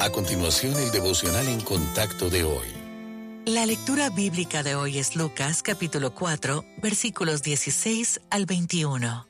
A continuación, el devocional en contacto de hoy. La lectura bíblica de hoy es Lucas capítulo 4, versículos 16 al 21.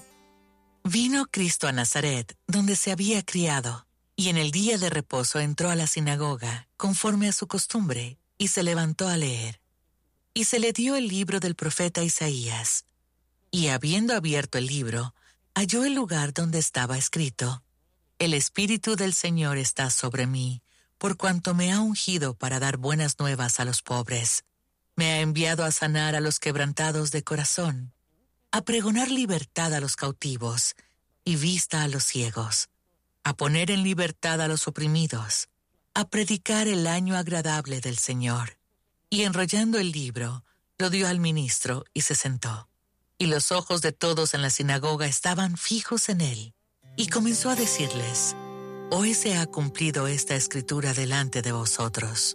Vino Cristo a Nazaret, donde se había criado, y en el día de reposo entró a la sinagoga, conforme a su costumbre, y se levantó a leer. Y se le dio el libro del profeta Isaías. Y habiendo abierto el libro, halló el lugar donde estaba escrito: El Espíritu del Señor está sobre mí, por cuanto me ha ungido para dar buenas nuevas a los pobres. Me ha enviado a sanar a los quebrantados de corazón, a pregonar libertad a los cautivos y vista a los ciegos, a poner en libertad a los oprimidos, a predicar el año agradable del Señor. Y enrollando el libro, lo dio al ministro y se sentó. Y los ojos de todos en la sinagoga estaban fijos en él. Y comenzó a decirles: Hoy se ha cumplido esta escritura delante de vosotros.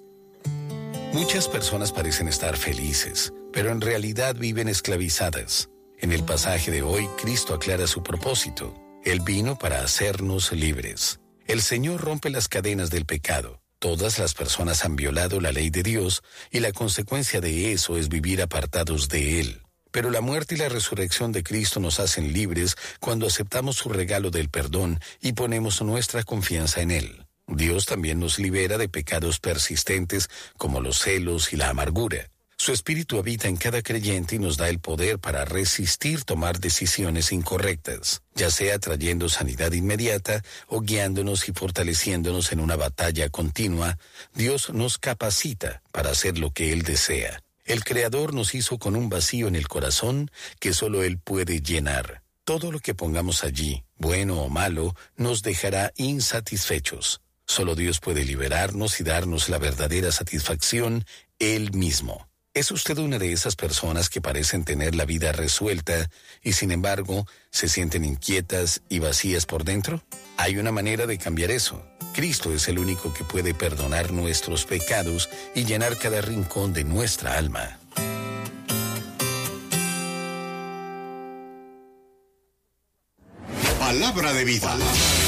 Muchas personas parecen estar felices, pero en realidad viven esclavizadas. En el pasaje de hoy, Cristo aclara su propósito. Él vino para hacernos libres. El Señor rompe las cadenas del pecado. Todas las personas han violado la ley de Dios y la consecuencia de eso es vivir apartados de Él. Pero la muerte y la resurrección de Cristo nos hacen libres cuando aceptamos su regalo del perdón y ponemos nuestra confianza en Él. Dios también nos libera de pecados persistentes como los celos y la amargura. Su Espíritu habita en cada creyente y nos da el poder para resistir tomar decisiones incorrectas, ya sea trayendo sanidad inmediata o guiándonos y fortaleciéndonos en una batalla continua. Dios nos capacita para hacer lo que Él desea. El Creador nos hizo con un vacío en el corazón que solo Él puede llenar. Todo lo que pongamos allí, bueno o malo, nos dejará insatisfechos. Solo Dios puede liberarnos y darnos la verdadera satisfacción, Él mismo. ¿Es usted una de esas personas que parecen tener la vida resuelta y sin embargo se sienten inquietas y vacías por dentro? Hay una manera de cambiar eso. Cristo es el único que puede perdonar nuestros pecados y llenar cada rincón de nuestra alma. Palabra de vida.